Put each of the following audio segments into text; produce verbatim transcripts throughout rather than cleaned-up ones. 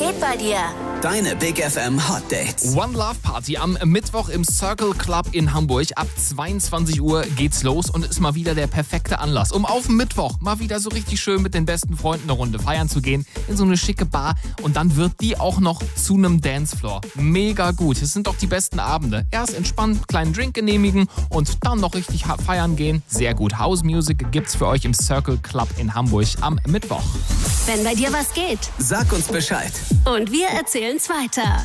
geht bei dir? Deine Big F M Hot Dates. One Love Party am Mittwoch im Circle Club in Hamburg. Ab zweiundzwanzig Uhr geht's los und ist mal wieder der perfekte Anlass, um auf den Mittwoch mal wieder so richtig schön mit den besten Freunden eine Runde feiern zu gehen. In so eine schicke Bar. Und dann wird die auch noch zu einem Dancefloor. Mega gut. Es sind doch die besten Abende. Erst entspannt, kleinen Drink genehmigen und dann noch richtig feiern gehen. Sehr gut. House Music gibt's für euch im Circle Club in Hamburg am Mittwoch. Wenn bei dir was geht. Sag uns Bescheid. Und wir erzählen's weiter.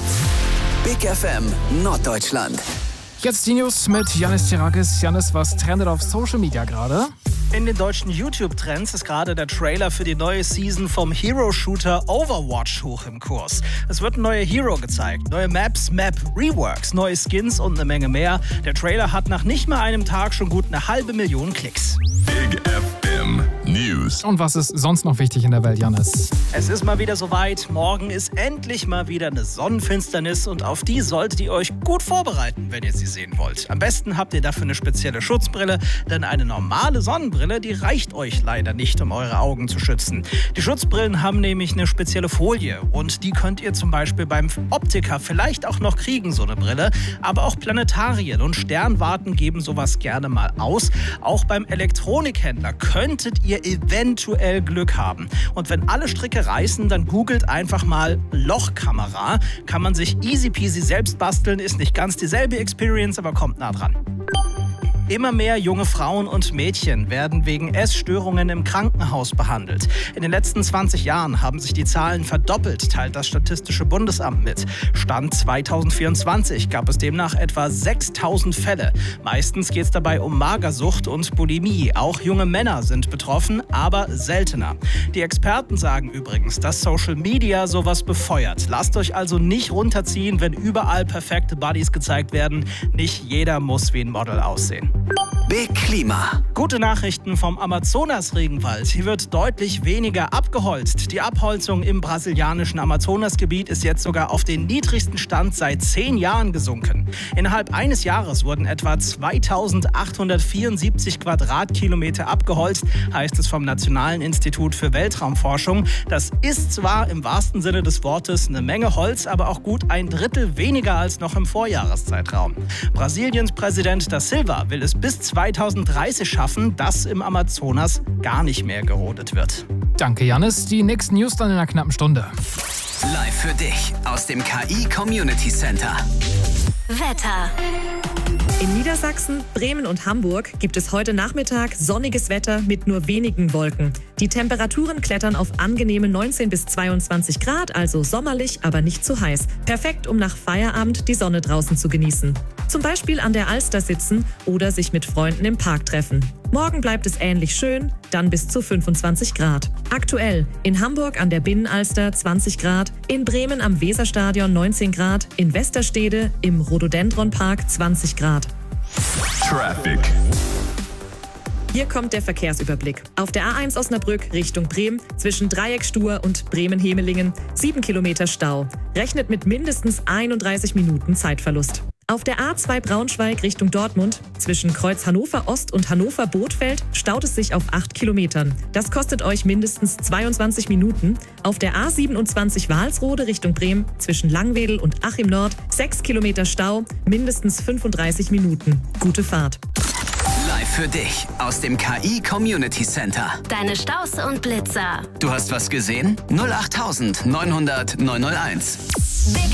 Big F M Norddeutschland. Jetzt die News mit Yannis Tirakis. Yannis, was trendet auf Social Media gerade? In den deutschen YouTube-Trends ist gerade der Trailer für die neue Season vom Hero-Shooter Overwatch hoch im Kurs. Es wird ein neuer Hero gezeigt, neue Maps, Map-Reworks, neue Skins und eine Menge mehr. Der Trailer hat nach nicht mal einem Tag schon gut eine halbe Million Klicks. Big F M News. Und was ist sonst noch wichtig in der Welt, Yannis? Es ist mal wieder soweit. Morgen ist endlich mal wieder eine Sonnenfinsternis und auf die solltet ihr euch gut vorbereiten, wenn ihr sie sehen wollt. Am besten habt ihr dafür eine spezielle Schutzbrille, denn eine normale Sonnenbrille, die reicht euch leider nicht, um eure Augen zu schützen. Die Schutzbrillen haben nämlich eine spezielle Folie und die könnt ihr zum Beispiel beim Optiker vielleicht auch noch kriegen, so eine Brille. Aber auch Planetarien und Sternwarten geben sowas gerne mal aus. Auch beim Elektronikhändler könntet ihr eventuell Glück haben. Und wenn alle Stricke reißen, dann googelt einfach mal Lochkamera. Kann man sich easy peasy selbst basteln, ist nicht ganz dieselbe Experience, aber kommt nah dran. Immer mehr junge Frauen und Mädchen werden wegen Essstörungen im Krankenhaus behandelt. In den letzten zwanzig Jahren haben sich die Zahlen verdoppelt, teilt das Statistische Bundesamt mit. Stand zweitausendvierundzwanzig gab es demnach etwa sechstausend Fälle. Meistens geht es dabei um Magersucht und Bulimie. Auch junge Männer sind betroffen, aber seltener. Die Experten sagen übrigens, dass Social Media sowas befeuert. Lasst euch also nicht runterziehen, wenn überall perfekte Bodies gezeigt werden. Nicht jeder muss wie ein Model aussehen. Big Klima. Gute Nachrichten vom Amazonas-Regenwald. Hier wird deutlich weniger abgeholzt. Die Abholzung im brasilianischen Amazonasgebiet ist jetzt sogar auf den niedrigsten Stand seit zehn Jahren gesunken. Innerhalb eines Jahres wurden etwa zweitausendachthundertvierundsiebzig Quadratkilometer abgeholzt, heißt es vom Nationalen Institut für Weltraumforschung. Das ist zwar im wahrsten Sinne des Wortes eine Menge Holz, aber auch gut ein Drittel weniger als noch im Vorjahreszeitraum. Brasiliens Präsident Da Silva will es bis zweitausenddreißig schaffen, dass im Amazonas gar nicht mehr gerodet wird. Danke, Yannis. Die nächsten News dann in einer knappen Stunde. Live für dich aus dem K I Community Center. Wetter. In Niedersachsen, Bremen und Hamburg gibt es heute Nachmittag sonniges Wetter mit nur wenigen Wolken. Die Temperaturen klettern auf angenehme neunzehn bis zweiundzwanzig Grad, also sommerlich, aber nicht zu heiß. Perfekt, um nach Feierabend die Sonne draußen zu genießen. Zum Beispiel an der Alster sitzen oder sich mit Freunden im Park treffen. Morgen bleibt es ähnlich schön, dann bis zu fünfundzwanzig Grad. Aktuell in Hamburg an der Binnenalster zwanzig Grad, in Bremen am Weserstadion neunzehn Grad, in Westerstede im Rhododendronpark zwanzig Grad. Traffic. Hier kommt der Verkehrsüberblick. Auf der A eins Osnabrück Richtung Bremen zwischen Dreieckstuhr und Bremen-Hemelingen sieben Kilometer Stau. Rechnet mit mindestens einunddreißig Minuten Zeitverlust. Auf der A zwei Braunschweig Richtung Dortmund zwischen Kreuz Hannover Ost und Hannover Bothfeld staut es sich auf acht Kilometern. Das kostet euch mindestens zweiundzwanzig Minuten. Auf der A siebenundzwanzig Walsrode Richtung Bremen zwischen Langwedel und Achim Nord sechs Kilometer Stau, mindestens fünfunddreißig Minuten. Gute Fahrt. Live für dich aus dem K I Community Center. Deine Staus und Blitzer. Du hast was gesehen? null acht neunhundert neunhunderteins. Big